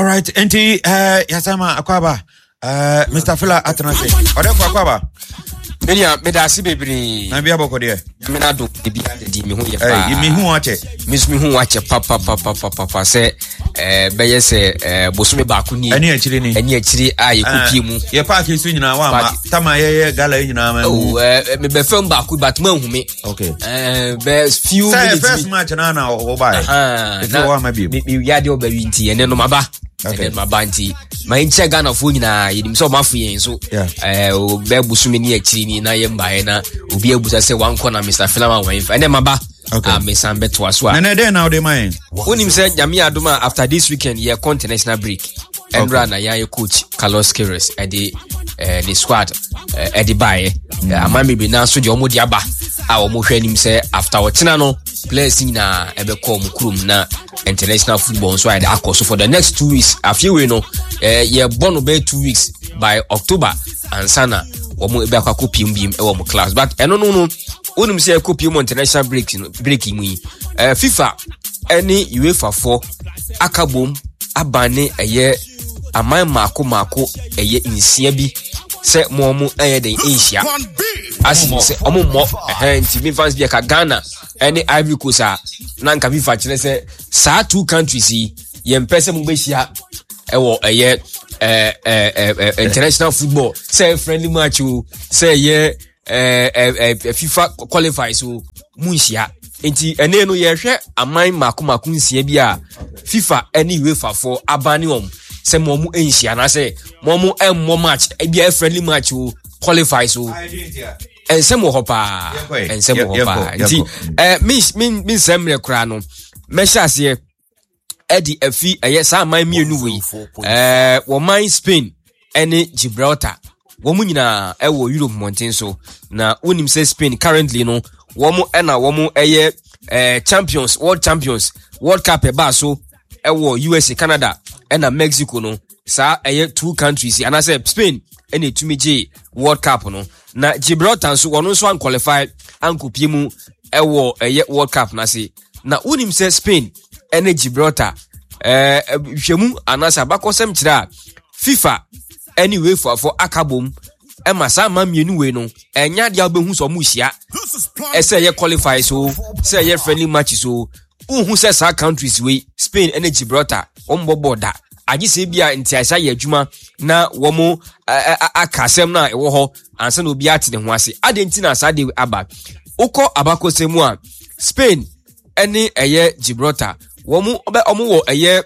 All right, enti yasama akwaba Mr. Fila Atanase. Ode kwa akwaba. Media medasi bebre. Na bia boko de. Mena do bia de mi hu ye pa. Mi hu ache. Mi hu ache papa se beye se bosume ba ku ni. Ani achiri ni. Ani achiri aye kopie mu. Ye pa ke su nyina wa ma. Tama ye gala nyina ma. Oh me be fam ba ku but man hu me. Okay. Be few minutes. First match na o buy. If you want maybe. Mi ya de obawi nti ene no maba. Okay. Mabanti my Ghana fo nyina yedim so mafu yen so be busumi ni akiri ni na yemba na obi abusa se wanko na Mr. Filama wanfa ene maba me sambe to aso a na dey now dey mine onim se nyame adoma after this weekend ye international break and run na yan coach Carlos Queiroz the squad the buy amami bi na so de omo di aba a omo hwe nim se after otina no players na ebe ko mu krum na international football so I akoso for the next 2 weeks afewe no ye born be 2 weeks by October and sana omo ebe akwakopi mbiem e wo mo class but eno no onim se kopi mo international break mu FIFA any UEFA 4 akabom abane eye aman mako eye insia bi se mo eye den Asia asi se omo mo nti mi fans bi ka Ghana any Ivory Coast na nka FIFA kire se sa two countries ye mpese mo behia ewo eye international football say friendly match o say ye FIFA qualify so munhia enti ene no ye hwe aman mako nsia bi a FIFA any UEFA for abanium se mo mu enhia na se mo mu emmo match e bia friendly match o qualify so ensemo hopa nti min semre kra no mesha se edi afi eye sa man mienu we wo man Spain ene Gibraltar wo mu nyina e wo Europe mountain so na onim se Spain currently no wo mu ena wo mu eye champions world cup e ba so e wo USA Canada ena Mexico no sa eye two countries and I say Spain ene tumije world cup no na Gibraltar so wono so an qualify ankopie mu e wo eye world cup na se na onim se Spain ene Gibraltar hwemu anasa bakosem kira FIFA anyway for akabom e masa ma mienu we no enya dia obehu so mu hia ese ye qualify so say ye friendly match so uhu se sa countries we Spain ene Gibraltar omboboda agi se bia ntiasa ye adwuma na wo mo akasem na ewo ho ansa na obi ate ne ho ase adenti na asa de aba ukọ abakosemu a Spain ene eye Gibraltar womu omo wo eye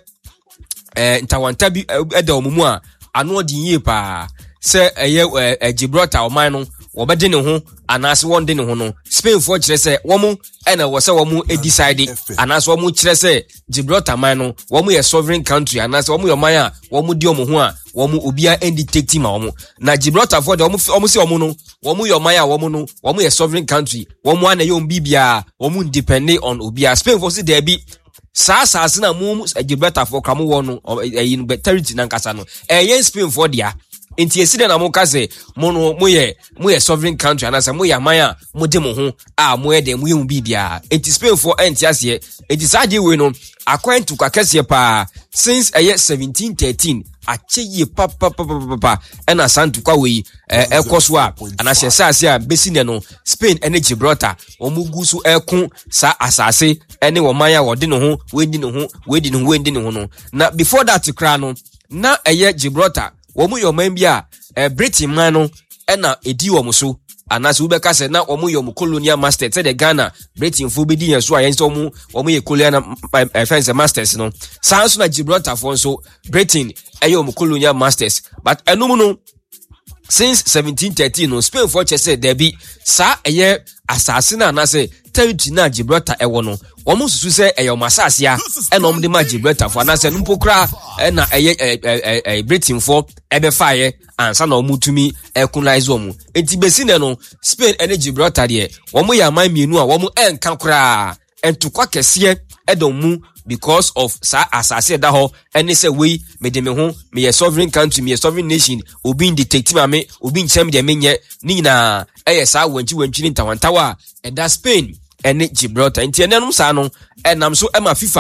ntawanta bi eda omumu a ano di yie pa se eye Gibraltar oman no wo be de ne ho anase won de ne ho no Spain for kire se womu ena wo se womu decide anase womu kire se Gibraltar man no womu ye sovereign country anase womu yo man a womu di omo ho a womu obia endictate ma womu na Gibraltar for de womu se womu no womu yo man a womu no womu ye sovereign country womu ana yo bibia womu depend on obia Spain for se there be sa na mu Gibraltar for kamo wono yin territory na nkasa no yen Spain for dia enti eside na mo ka se mo ye sovereign country anasa mo ya man a mo de mo ho a mo ye de mo ye bibia enti Spain for enti ase enti saje we no according to kakese pa since 1713 acheye papa ena santu kwa we ekoso a anase sase a besine no Spain ene Gibraltar omugu so ekun sa asase ene wo man ya wode no ho wendi no ho no na before that kra no na eye Gibraltar wo mu yo man bia Britain man no ena edi wo so anase ube ka se na omu yo mu colonial master te de Ghana Britain fo be di yen so ayen so omu ye colonial fence masters no sanso na Gibraltar fo so Britain ayo mu colonial masters but enum no since 1713 no Spain for chese there be sa eye asase na anase territory na Gibraltar ewo no omu susu se eyo masase a ena om de ma Gibraltar fo anase numpokra na eye Britain for ebe faye ansa na omu tumi colonize omu enti besine no Spain ene Gibraltar de omu ya man mienu a omu enka kra entukwa kese edomu because of sa asase da ho ene se we me de me ho me ye sovereign country me ye sovereign nation obi dictate ma me obi nchem de menye ni na eye sa wanchi ni ntawantawa eda Spain ene Gibraltar enti enenum sa no enam so ema FIFA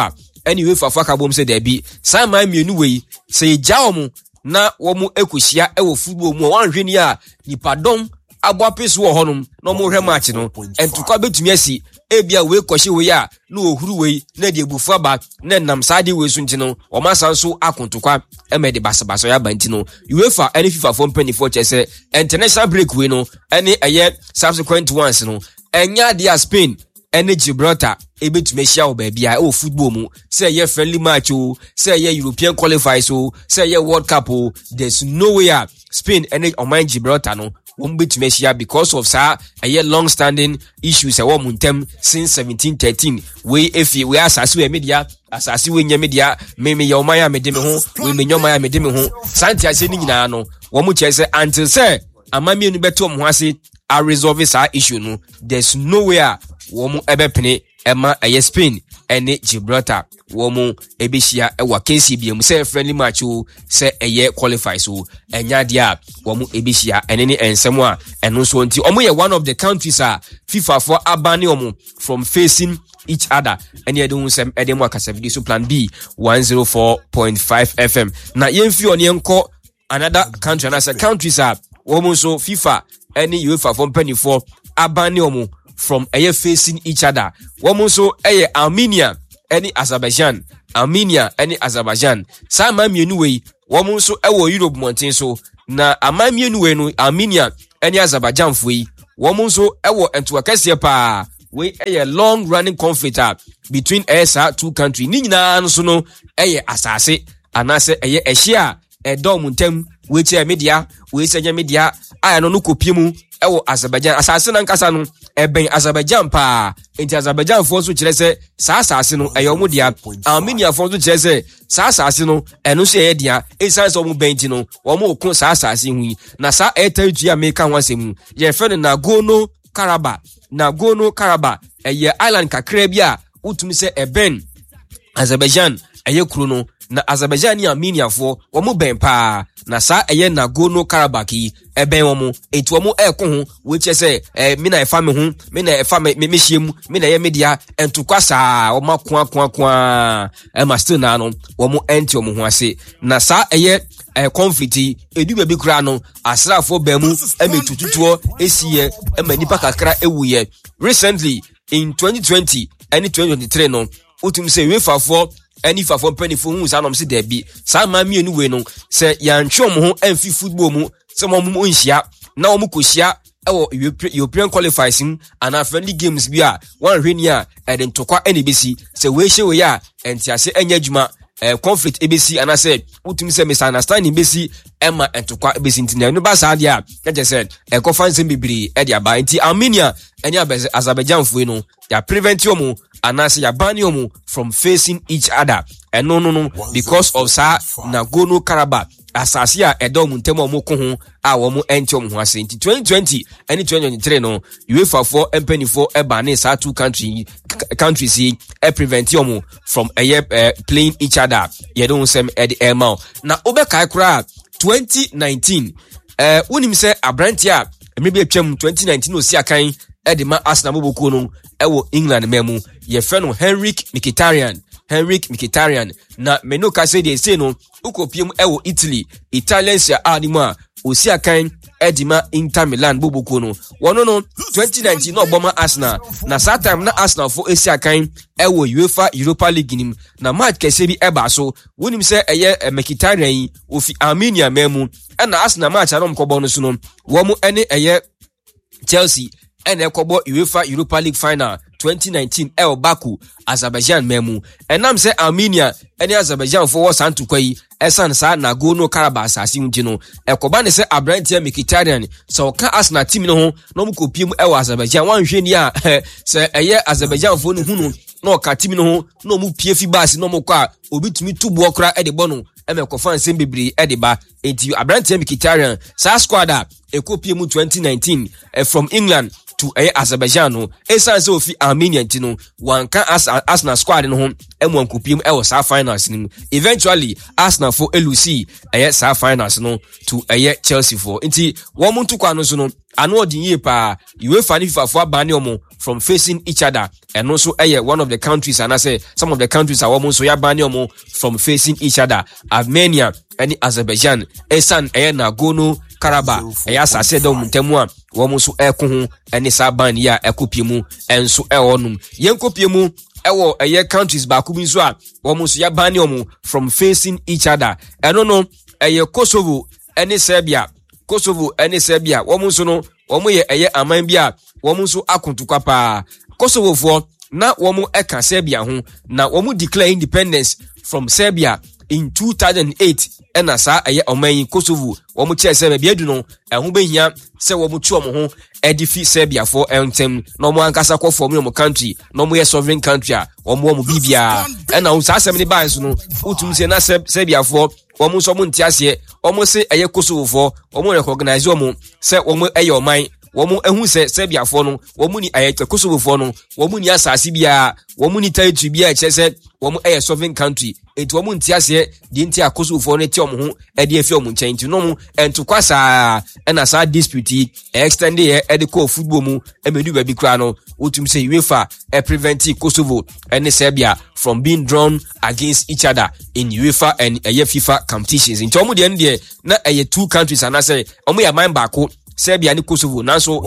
anyway fa ka bom se da bi san man mienu we se gya omo na womu ekohia ewo football mu wanhwe ni a nipadom abo apeso wo honum na mo hwe match no entukwa betumi asi ebia we kohye we a na ohuru we na de ebufu aba na nam saade we so ntino o masa so akontokwa emede basabaso ya bantino UEFA any FIFA for 24 chese international break we no any eye subsequent ones no enya dia Spain ene Gibraltar ebetumi hia wo ba bia o football mu say ye friendly match o say ye European qualifiers o say ye World Cup o there's no way Spain ene oman Gibraltar no won betumi hia because of sa a long standing issues e wo muntem since 1713 we asase we media asase we nya media me ye oman ya mede me ho we me nyoma ya mede me ho santi ase ni nyina no wo mu chese until say amamie nu beto mo ase a resolve sa issue no there's nowhere womu ebepene ema Spain ene Gibraltar womu ebehia ewa kensi biam say friendly match o say qualify so enya dia womu ebehia ene ne ensem a eno so nti omo ye one of the countries FIFA for abani omo from facing each other ene ye don sem edem akasa video so plan B 104.5 FM na yemfi oni enko another country na say countries womu so FIFA ene UEFA for 24 abani omo from facing each other. Womu so Armenia any Azerbaijan. Armenia any Azerbaijan. Sa mienu we womu so Europe mountain so na mienu we no Armenia any Azerbaijan fui. Womu so entu akese pa we long running conflict between two countries. Ni nyina so no asase anase ehia edom ntem we che media we senya media aya no kopiemu ewo Azerbaijan asase na nkasa no eben Azerbaijan pa enti Azerbaijan fo so kire se sa asase no eyo dia Armenia fo so kire se sa asase no eno so dia esan so mu benti no wo mu ko sa asase hu na sa territory America ho asem ye fe no Nagorno Karabakh island kakra bia utumi se eben Azerbaijan kuro no na Azerbaijan ni Armenia fo wo mu ben pa na sa Nagorno Karabakh eben wo mu enti wo mu ko ho we che se me na efa me ho me na efa me hiem me na ye media entukwa sa wo makwa ma still na no wo mu enti wo mu ho ase na sa conflict edu be bi kura no asrafo ba mu emetututuo esiye emanipa kakra ewuye recently in 2020 and 2023 no utum se UEFA for any FIFA for penny for hu sanom se debi sa ma mienu we no se yantwe mo ho amfi football mu se mo mu nhia na wo mu kohia ewo European qualifiers and friendly games bi a wan hweni a eden tokwa ene besi se we hye we ya entiase enya djuma conflict ebesi anase utum se misunderstanding besi ema entokwa ebesi ntina no ba sa dia je said ekofa nsem bibiri e dia ba nti Armenia enya Azerbaijan fu no ya prevent yomu anase ya ban yomu from facing each other and no because of sa Nagorno Karabakh asase a edom ntem omo ko ho a wo mo enti omo ho ase nti 2020 and 2023 no UEFA for MP4 ebane sa two countries prevent yomu from playing each other ye don sem ema na obekai kura 2019 unim se abranti a emebi atwam 2019 osi akan edema Arsenal boboko no ewo England memu ye fe no Henrik Mkhitaryan na meno ka se de se no ukopiem ewo Italian sia anima osi akan edima Inter Milan boboko no wono no 2019 no oboma Arsenal na that time na Arsenal for esi akan ewo UEFA Europa League nim na match kese bi eba so wonim se Mkhitaryan ofi Armenia memu na Arsenal match anom kobo no so no wo mu ene Chelsea ene kobo UEFA Europa League final 2019 El Baku Azerbaijan memu enam se Armenia ene Azerbaijan for santu kwai esan sa Nagorno Karabakh asasi ntino ekoba ne se Abrantia Mkhitaryan so ka Arsenal team no ho no mkopiem ewa Azerbaijan wan hwe ni a se Azerbaijan for no hunu no ka team no ho no mu pie fi base no mkwa obitumi tubo okra edebo no emekofa nsem bibiri ediba enti Abrantia Mkhitaryan sa squad a ekopiem 2019 from England to Azerbaijan no esan se ofi Armenia ntino wanka Arsenal squad no ho enwankopiem sa finals nim eventually Arsenal for LUC sa finals no to Chelsea for nti wo muntu kwa no so no ano odinye pa UEFA ni FIFA for abane omo from facing each other and also one of the countries and I say some of the countries are almost so yabane omo from facing each other Armenia and Azerbaijan esan Nagorno Karabakh asase da mutemu a wo so ko ho ene sa ban ya ekopiemu enso onum yenkopiemu ewo countries ba ku bi so a wo so yabane omo from facing each other eno no Kosovo ene Serbia wo so no wo ye aman bia wo so akontukwa pa Kosovo for na wo eka Serbia ho na wo declare independence from Serbia in 2008 ena sa oman Kosovo wo che se bia du no ho behia se wo tu ho edifi Serbia for entem no mo ankasa ko form no country no mo ye sovereign country a wo bibia ena wo sa asem ni ban so no utum se na Serbia for wo so mo ntiase wo se Kosovo for wo recognize wo se wo oman wo ehu se Serbia for no wo ni Kosovo for no wo ni asase bia wo ni territory bia chese wo sovereign country enti wo ntiase di ntia Kosovo for no ti ho de afi omo nchen nti no mo entukwa sa na sa dispute extend the call football mu emedu ba bi kra no utum say UEFA prevent Kosovo and Serbia from being drawn against each other in UEFA and FIFA competitions nti omo de ne na two countries and I say omo ya man baako Serbia ni Kosovo nanso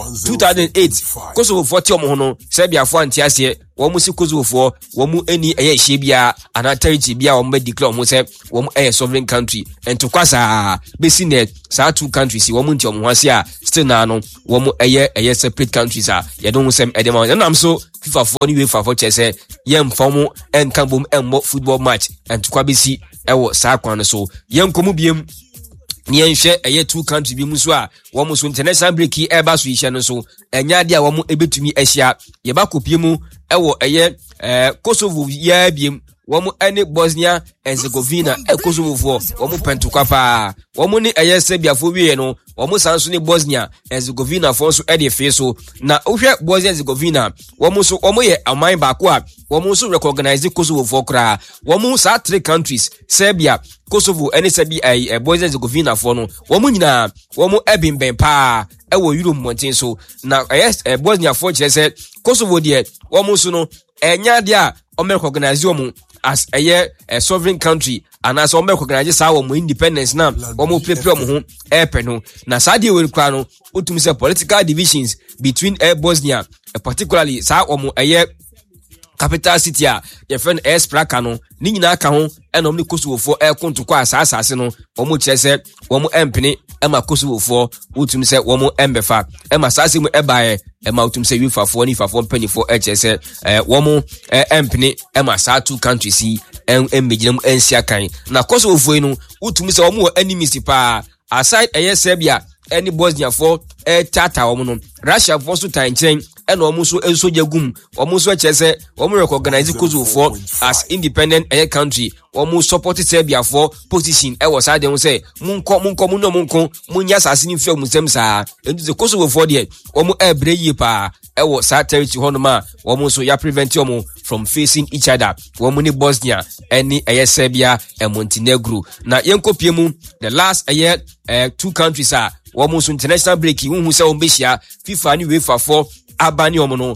2008 Kosovo for ti omo ho no Serbia for antiase wo mu si Kosovo for wo mu eni hye bia ana territory bia wo be declare mo se wo mu sovereign country ento kwasa besi net sa two countries wo mu nti omo hwase a still na no wo mu separate countries a ye don sem edema nam so FIFA for ni UEFA for chese ye mfomo enkambom emmo football match ento kwa besi ewo sa kwan so ye nkomu biem ni enhwe two country bi muso a wo muso international break eba so ihye no so enya de a wo mu ebetumi ahia ye ba kopie mu ewo Kosovo ya biem wo mu ene Bosnia Herzegovina Kosovo for wo mu pentukwa pa wo mu ni Serbia for wie no wo mu sanso ni Bosnia Herzegovina for so de fe so na ohwe Bosnia Herzegovina wo mu so wo mu ye aman baako a wo mu so recognize Kosovo for kra wo mu sa three countries Serbia Kosovo ene Serbia Bosnia Herzegovina for no wo mu nyina wo mu ebimben pa ewo Europe mountain so na Bosnia for chese Kosovo de wo mu so no enya de a o recognize wo as a sovereign country and as o recognize sa wo independence na wo mo prepare mo ho no na sa de we kwa no utum say political divisions between Bosnia particularly sa wo capital city a ye friend Spraka no ni nyina aka ho enom ni Kosovo for kontokwa asase no wo chese wo empene ema Kosovo for utum say wo embefa ema asase mu ebae ema utum say UEFA for ni FIFA for penny for chese wo empene ema sa two countries emmejinam ensia kan na Kosovo for no utum say wo enemies pa aside Serbia any Bosnia for tata wo no Russia for so tanchen and almost so jagum almost chese wo recognize Kosovo for as independent country almost supported Serbia for position was side dem say munko munya asase ni fi omusem sa enti the Kosovo for there wo breyi pa was sa territory honoma wo so ya prevent you from facing each other wo ni Bosnia any Serbia and Montenegro na yenkopie mu the last two countries are almost international break hu se ombehia FIFA ni UEFA for abani omono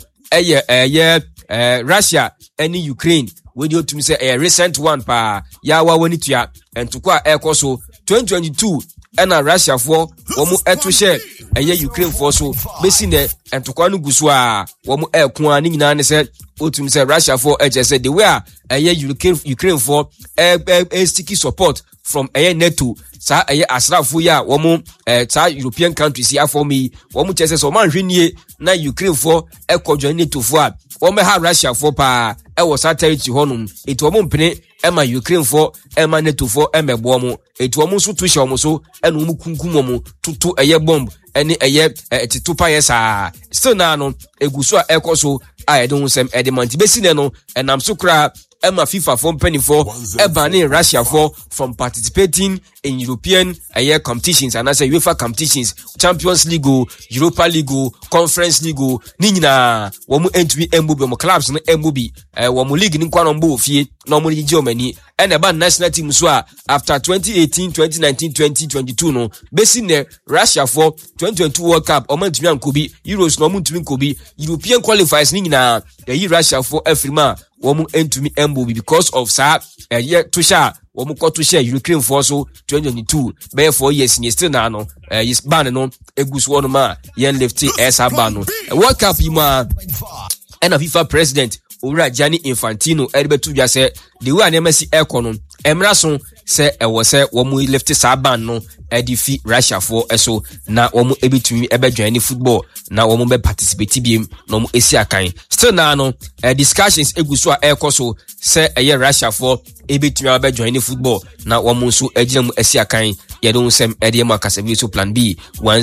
Russia and Ukraine we do to say a recent one pa ya wa wani tua entukwa ekoso 2022 and Russia for womu eto share Ukraine for so besi ne entukwa no guso a womu ekon ani nyina ne se otum say Russia for say the way Ukraine for sticky support from NATO sa asrafo ya womu sa European countries ya for me womu chese so man hwenie na Ukraine for join NATO for a womu ha Russia for pa was sa territory honum it womu mpene ema Ukraine for ema NATO for emebo mo it womu so to hye so ena womu kunkum mo tutu bomb ene titupa yesa still na no eguso a ekoso a edon sem edemanti besi ne no enam so kra Emma FIFA from penny for Ebani Russia for from participating in European competitions and as a UEFA competitions, Champions League, Europa League, Conference League, Nina, Wamu entry Mbubi, clubs no Mbubi, Wamu League in Kwanombo Fie, normally Germany, and about national team Swa after 2018, 2019, 2022 no, basing there Russia for 2022 World Cup, Oman Kobe, Euros no Mun Kobe, European qualifiers Nina, the Russia for Afrima, Wamu entry Mbubi because of sa year to sha. Womu koto share Ukraine for so 2022 be 4 years in still na no is ban no egusu no ma yen lefty esa ban no World Cup ima and FIFA president Owura Gianni Infantino eribetu bia se the way anemasi ekono emra so se ewo se womu lefty sa ban no edifi Russia for eso na womu ebetumi ebedwan ni football na womu be participate biem no mu esi akan still na no discussions egusu a ekoso se eye Russia for ebetumi abedwan ni football na womu so agina mu esi akan ye don sem edie ma kasabi so plan B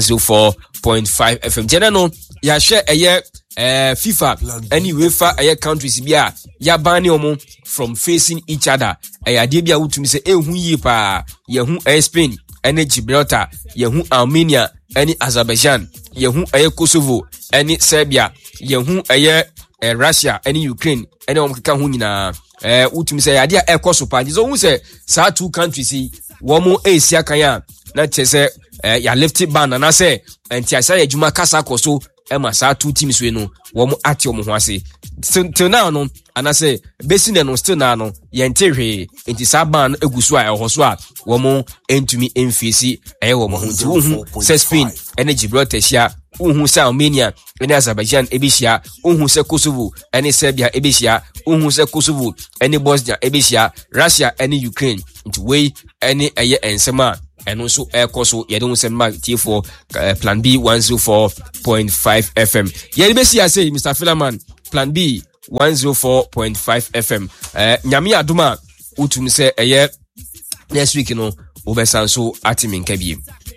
104.5 FM jena no ya share eye FIFA any UEFA countries bia ya bani omo from facing each other ade bia wutumi se ehu yi pa ye hu Spain ene Gibraltar ye hu Armenia ene Azerbaijan ye hu Kosovo ene Serbia ye hu Russia ene Ukraine ene omkeka hu nyina wutumi se ade a ekoso pa so hu se sa two countries womo esia kan ya na chese ya left ban na se entiasa ya juma kasa koso Emma sa two teams we no womo ati omo ho ase till now no anase basing no still now no yentewe enti sa ban egusu a ehoso a womo entumi emfisi womo ho nti hu se Spain ene Gibraltar hia hu se Armenia ene Azerbaijan ebihia hu se Kosovo ene Serbia ebihia hu se Kosovo ene Bosnia ebihia Russia ene Ukraine nti we ene ensema and also so you don't send my T4 plan B 104.5 FM. Yelibesi I say Mr. Philaman plan B 104.5 FM. Nyami aduma utum se next week no obesanso atimin kebi.